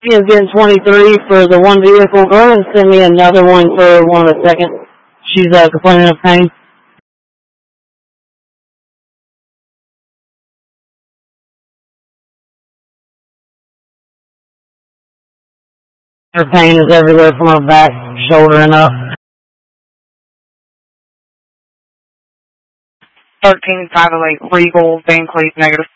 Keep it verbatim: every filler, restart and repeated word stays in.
She is getting twenty-three for the one vehicle. Go ahead and send me another one for one of the second. She's uh, complaining of pain. Her pain is everywhere from her back, shoulder, and up. thirteen five oh eight Regal, Van Cleef, negative.